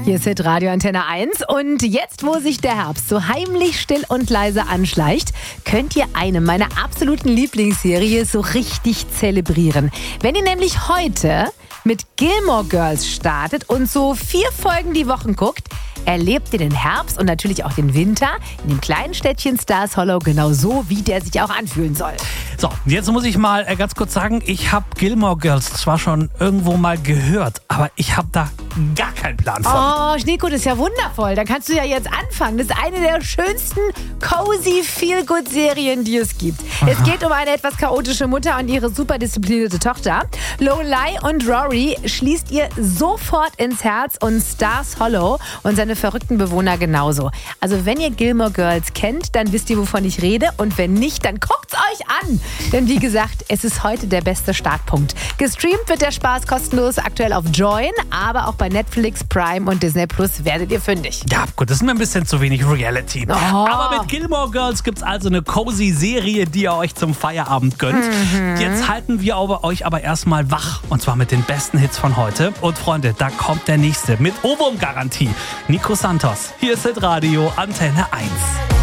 Hier ist Hitradio Antenne 1 und jetzt, wo sich der Herbst so heimlich still und leise anschleicht, könnt ihr eine meiner absoluten Lieblingsserie so richtig zelebrieren. Wenn ihr nämlich heute mit Gilmore Girls startet und so 4 Folgen die Woche guckt, erlebt ihr den Herbst und natürlich auch den Winter in dem kleinen Städtchen Stars Hollow genau so, wie der sich auch anfühlen soll. So, jetzt muss ich mal ganz kurz sagen, ich habe Gilmore Girls zwar schon irgendwo mal gehört, aber ich habe da gar keinen Plan von. Oh, Schneeko, das ist ja wundervoll. Dann kannst du ja jetzt anfangen. Das ist eine der schönsten cozy Feel-Good-Serien, die es gibt. Aha. Es geht um eine etwas chaotische Mutter und ihre super disziplinierte Tochter. Lorelai und Rory schließt ihr sofort ins Herz und Stars Hollow und seine verrückten Bewohner genauso. Also wenn ihr Gilmore Girls kennt, dann wisst ihr, wovon ich rede. Und wenn nicht, dann guckt's euch an. Denn wie gesagt, es ist heute der beste Startpunkt. Gestreamt wird der Spaß kostenlos aktuell auf Join, aber auch bei Netflix, Prime und Disney Plus werdet ihr fündig. Ja, gut, das ist mir ein bisschen zu wenig Reality. Oh. Aber mit Gilmore Girls gibt's also eine cozy Serie, die ihr euch zum Feierabend gönnt. Jetzt halten wir euch aber erstmal wach. Und zwar mit den besten Hits von heute. Und Freunde, da kommt der nächste mit Ohrwurm-Garantie. Nico Santos. Hier ist Hitradio Antenne 1.